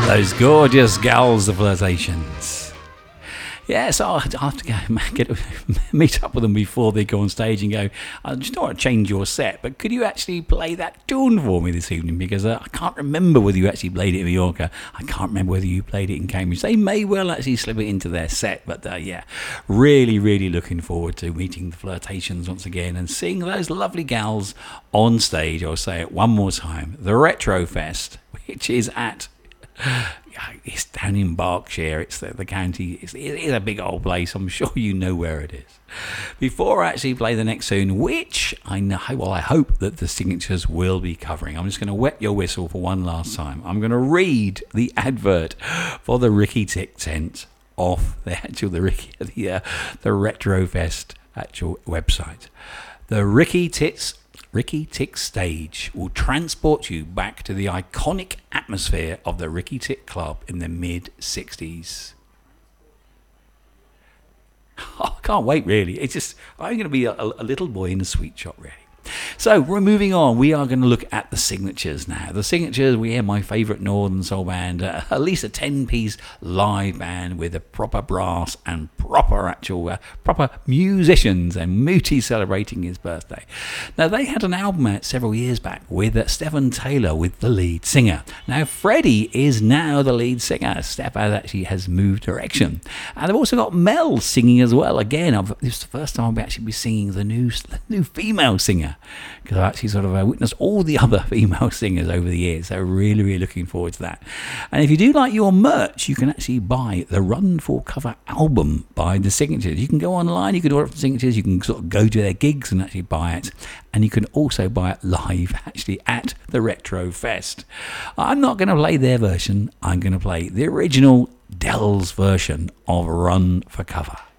Those gorgeous gals of flirtations. Yeah, so I'll have to go meet up with them before they go on stage and go, I just don't want to change your set, but could you actually play that tune for me this evening? Because I can't remember whether you actually played it in Mallorca. I can't remember whether you played it in Cambridge. They may well actually slip it into their set, but yeah, really, really looking forward to meeting the Flirtations once again and seeing those lovely gals on stage. I'll say it one more time, the Retro Fest, which is at... it's down in Berkshire. It's the county. It is a big old place. I'm sure you know where it is. Before I actually play the next tune, which I hope that the Signatures will be covering, I'm just going to wet your whistle for one last time. I'm going to read the advert for the Ricky Tick tent off the Retro Fest actual website. The Ricky Tick stage will transport you back to the iconic atmosphere of the Ricky Tick Club in the mid-60s. Oh, I can't wait, really. I'm going to be a little boy in a sweet shop, really. So we're moving on. We are going to look at the Signatures now. The Signatures, we have my favourite Northern Soul band, at least a 10-piece live band with a proper brass and proper musicians, and Mooty celebrating his birthday. Now, they had an album out several years back with Stephen Taylor with the lead singer. Now, Freddie is now the lead singer. Steph actually has moved direction. And they've also got Mel singing as well. Again, this is the first time I'll actually be singing the new female singer, because I've actually sort of witnessed all the other female singers over the years. So really, really looking forward to that. And if you do like your merch, you can actually buy the Run for Cover album by the Signatures. You can go online, you can order it from Signatures, you can sort of go to their gigs and actually buy it. And you can also buy it live actually at the Retro Fest. I'm not going to play their version. I'm going to play the original Dell's version of Run for Cover.